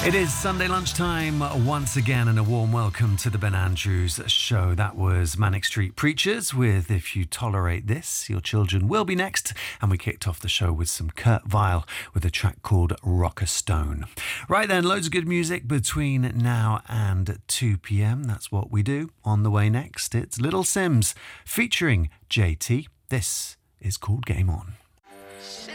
It is Sunday lunchtime once again, and a warm welcome to the Ben Andrews Show. That was Manic Street Preachers with If You Tolerate This, Your Children Will Be Next. And we kicked off the show with some Kurt Vile with a track called Rock a Stone. Right then, loads of good music between now and 2 p.m. That's what we do. On the way next, it's Little Sims featuring JT. This is called Game On.